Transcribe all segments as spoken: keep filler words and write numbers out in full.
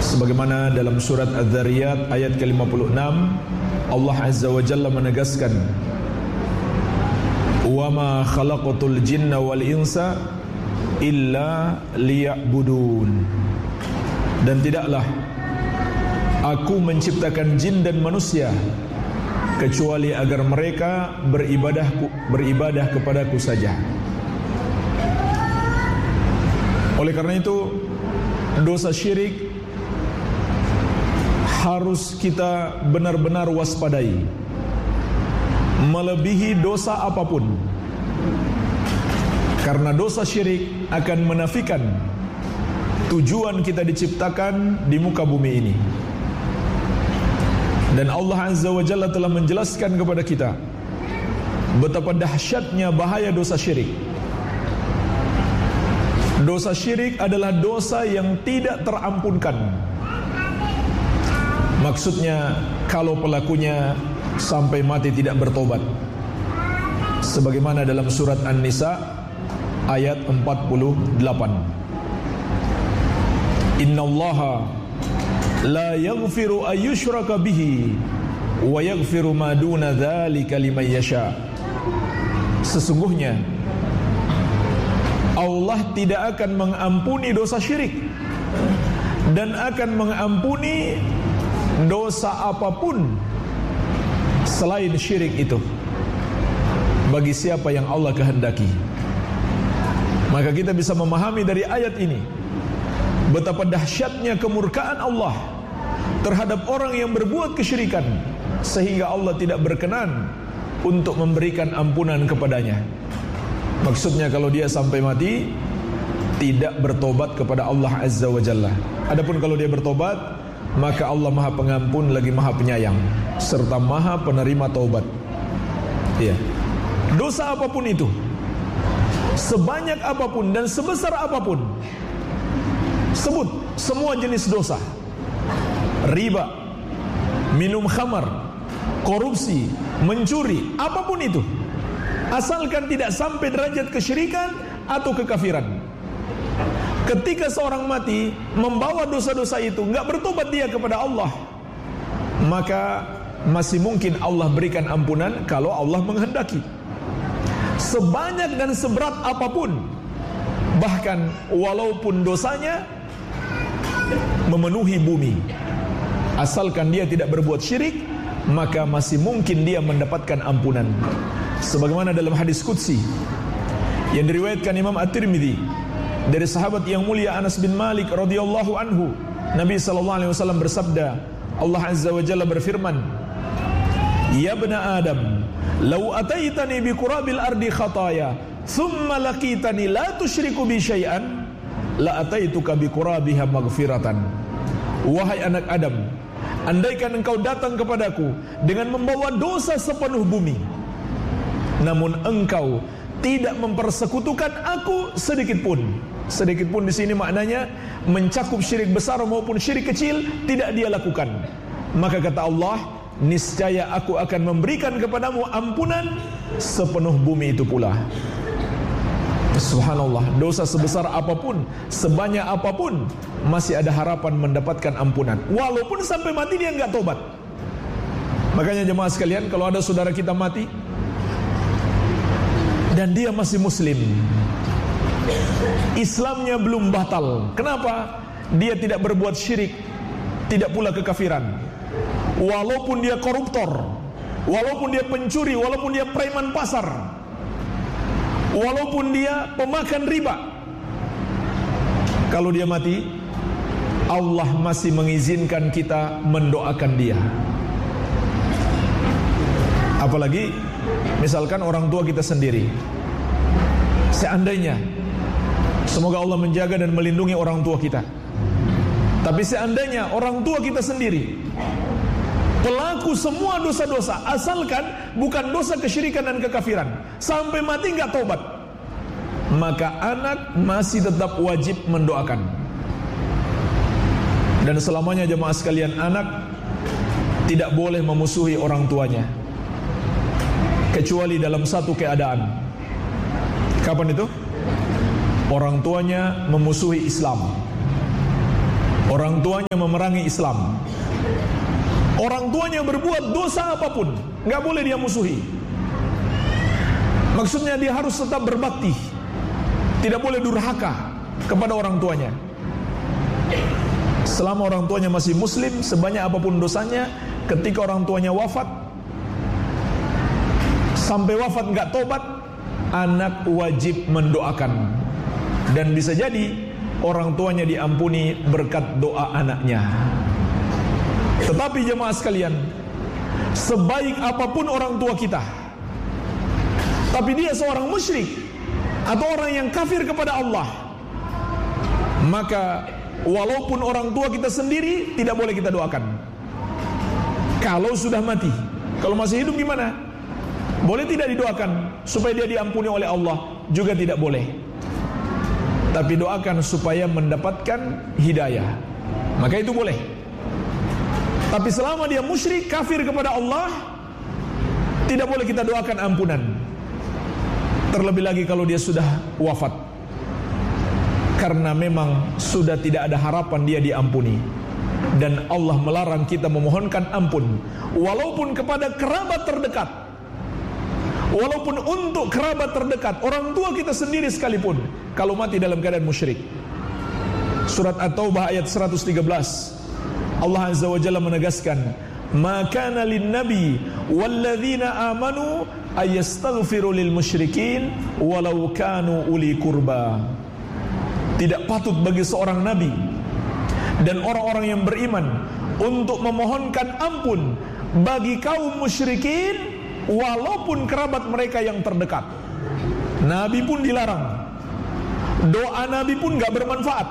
Sebagaimana dalam surat Az-Zariyat ayat ke lima puluh enam, Allah Azza wa Jalla menegaskan, "Wa ma khalaqatul jinna wal insa illa liya'budun." Dan tidaklah aku menciptakan jin dan manusia kecuali agar mereka beribadah beribadah kepadaku saja. Oleh karena itu, dosa syirik harus kita benar-benar waspadai, melebihi dosa apapun. Karena dosa syirik akan menafikan tujuan kita diciptakan di muka bumi ini. Dan Allah Azza wa Jalla telah menjelaskan kepada kita betapa dahsyatnya bahaya dosa syirik. Dosa syirik adalah dosa yang tidak terampunkan. Maksudnya kalau pelakunya sampai mati tidak bertobat. Sebagaimana dalam surat An-Nisa ayat empat puluh delapan. Innallaha la yaghfiru ayyushraka bihi wa yaghfiru ma duna dzalika liman yasha. Sesungguhnya Allah tidak akan mengampuni dosa syirik dan akan mengampuni dosa apapun selain syirik itu bagi siapa yang Allah kehendaki. Maka kita bisa memahami dari ayat ini betapa dahsyatnya kemurkaan Allah terhadap orang yang berbuat kesyirikan, sehingga Allah tidak berkenan untuk memberikan ampunan kepadanya. Maksudnya kalau dia sampai mati tidak bertobat kepada Allah Azza wa Jalla. Adapun kalau dia bertobat, maka Allah Maha Pengampun lagi Maha Penyayang serta Maha Penerima taubat. Iya. Dosa apapun itu, sebanyak apapun dan sebesar apapun, sebut semua jenis dosa. Riba, minum khamar, korupsi, mencuri, apapun itu, asalkan tidak sampai derajat kesyirikan atau kekafiran. Ketika seorang mati membawa dosa-dosa itu, enggak bertobat dia kepada Allah, maka masih mungkin Allah berikan ampunan kalau Allah menghendaki. Sebanyak dan seberat apapun, bahkan walaupun dosanya memenuhi bumi, asalkan dia tidak berbuat syirik, maka masih mungkin dia mendapatkan ampunan. Sebagaimana dalam hadis qudsi yang diriwayatkan Imam At-Tirmidzi dari sahabat yang mulia Anas bin Malik radhiyallahu anhu, Nabi sallallahu alaihi wasallam bersabda, Allah Azza wa Jalla berfirman, "Ya bna Adam, law ataitani bi qurabil ardi khataya, thumma laqitani la tusyriku bi syai'an, la ataituka bi qurabiha maghfiratan." Wahai anak Adam, andaikan engkau datang kepadaku dengan membawa dosa sepenuh bumi, namun engkau tidak mempersekutukan aku sedikit pun. Sedikit pun di sini maknanya mencakup syirik besar maupun syirik kecil, tidak dia lakukan. Maka kata Allah, niscaya aku akan memberikan kepadamu ampunan sepenuh bumi itu pula. Subhanallah, dosa sebesar apapun, sebanyak apapun, masih ada harapan mendapatkan ampunan, walaupun sampai mati dia enggak tobat. Makanya jemaah sekalian, kalau ada saudara kita mati dan dia masih muslim, Islamnya belum batal. Kenapa? Dia tidak berbuat syirik, tidak pula kekafiran. Walaupun dia koruptor, walaupun dia pencuri, walaupun dia preman pasar, walaupun dia pemakan riba, kalau dia mati, Allah masih mengizinkan kita mendoakan dia. Apalagi misalkan orang tua kita sendiri. Seandainya, semoga Allah menjaga dan melindungi orang tua kita, tapi seandainya orang tua kita sendiri pelaku semua dosa-dosa, asalkan bukan dosa kesyirikan dan kekafiran, sampai mati enggak tobat, maka anak masih tetap wajib mendoakan. Dan selamanya jemaah sekalian, anak tidak boleh memusuhi orang tuanya, kecuali dalam satu keadaan. Kapan itu? Orang tuanya memusuhi Islam. Orang tuanya memerangi Islam. Orang tuanya berbuat dosa apapun, nggak boleh dia musuhi. Maksudnya dia harus tetap berbakti, tidak boleh durhaka kepada orang tuanya. Selama orang tuanya masih muslim, sebanyak apapun dosanya, ketika orang tuanya wafat, sampai wafat nggak tobat, anak wajib mendoakan. Dan bisa jadi orang tuanya diampuni berkat doa anaknya. Tetapi jemaah sekalian, sebaik apapun orang tua kita, tapi dia seorang musyrik atau orang yang kafir kepada Allah, maka walaupun orang tua kita sendiri tidak boleh kita doakan. Kalau sudah mati, kalau masih hidup gimana? Boleh tidak didoakan supaya dia diampuni oleh Allah? Juga tidak boleh. Tapi doakan supaya mendapatkan hidayah, maka itu boleh. Tapi selama dia musyrik, kafir kepada Allah, tidak boleh kita doakan ampunan. Terlebih lagi kalau dia sudah wafat, karena memang sudah tidak ada harapan dia diampuni. Dan Allah melarang kita memohonkan ampun, walaupun kepada kerabat terdekat, walaupun untuk kerabat terdekat, orang tua kita sendiri sekalipun, kalau mati dalam keadaan musyrik. Surat At-Taubah ayat seratus tiga belas, Allah Azza wa Jalla menegaskan, "Ma kana lin-nabi walladzina amanu ayastaghfiru lil musyrikin walau kanu uli qurba." Tidak patut bagi seorang nabi dan orang-orang yang beriman untuk memohonkan ampun bagi kaum musyrikin walaupun kerabat mereka yang terdekat. Nabi pun dilarang. Doa Nabi pun gak bermanfaat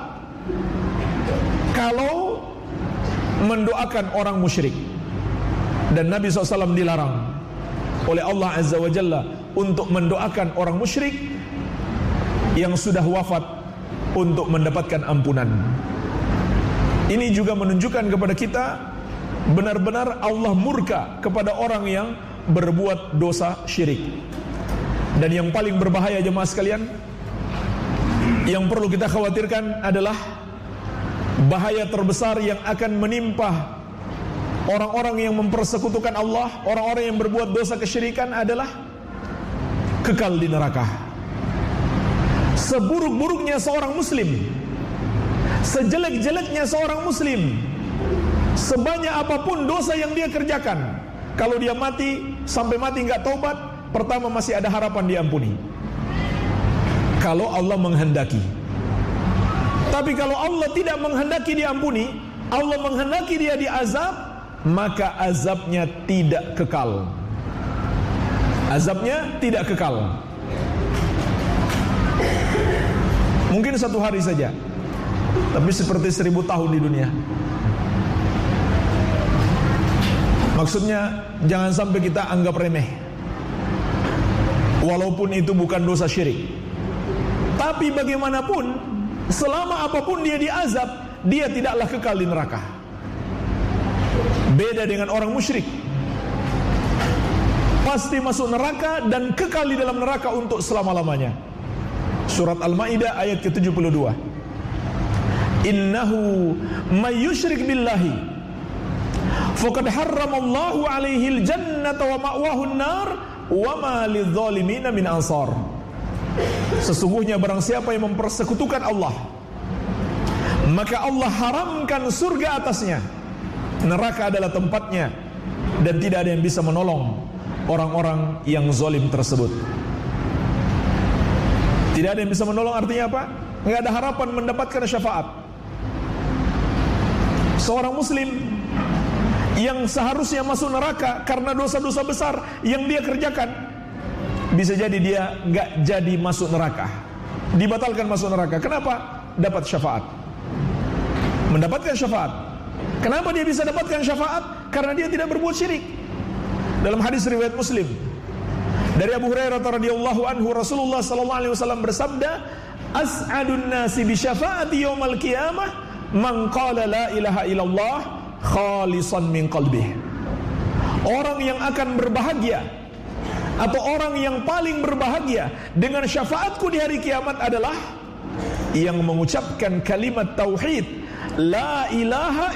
kalau mendoakan orang musyrik. Dan Nabi shallallahu alaihi wasallam dilarang oleh Allah Azza wa Jalla untuk mendoakan orang musyrik yang sudah wafat untuk mendapatkan ampunan. Ini juga menunjukkan kepada kita benar-benar Allah murka kepada orang yang berbuat dosa syirik. Dan yang paling berbahaya jemaah sekalian, yang perlu kita khawatirkan adalah bahaya terbesar yang akan menimpa orang-orang yang mempersekutukan Allah, orang-orang yang berbuat dosa kesyirikan adalah kekal di neraka. Seburuk-buruknya seorang muslim, sejelek-jeleknya seorang muslim, sebanyak apapun dosa yang dia kerjakan, kalau dia mati, sampai mati enggak taubat, pertama masih ada harapan diampuni, kalau Allah menghendaki. Tapi kalau Allah tidak menghendaki diampuni, Allah menghendaki dia diazab, maka azabnya tidak kekal. Azabnya tidak kekal. Mungkin satu hari saja, tapi seperti seribu tahun di dunia. Maksudnya jangan sampai kita anggap remeh, walaupun itu bukan dosa syirik. Tapi bagaimanapun, selama apapun dia diazab, dia tidaklah kekal di neraka. Beda dengan orang musyrik, pasti masuk neraka dan kekal di dalam neraka untuk selama-lamanya. Surat Al-Maidah ayat ke tujuh puluh dua. Innahu may yusyrik billahi faqad harramallahu alaihil jannata wa ma'wahu an-nar wa ma lidh-dhalimina min ansar. Sesungguhnya barang siapa yang mempersekutukan Allah, maka Allah haramkan surga atasnya, neraka adalah tempatnya, dan tidak ada yang bisa menolong orang-orang yang zalim tersebut. Tidak ada yang bisa menolong artinya apa? Enggak ada harapan mendapatkan syafaat. Seorang muslim yang seharusnya masuk neraka karena dosa-dosa besar yang dia kerjakan, bisa jadi dia enggak jadi masuk neraka, dibatalkan masuk neraka. Kenapa? Dapat syafaat. Mendapatkan syafaat. Kenapa dia bisa dapatkan syafaat? Karena dia tidak berbuat syirik. Dalam hadis riwayat Muslim dari Abu Hurairah radhiyallahu anhu, Rasulullah sallallahu alaihi wasallam bersabda, "As'adun nasi bi syafaati yaumil qiyamah man qala la ilaha illallah khalisan min qalbih." Orang yang akan berbahagia atau orang yang paling berbahagia dengan syafaatku di hari kiamat adalah yang mengucapkan kalimat tauhid, La ilaha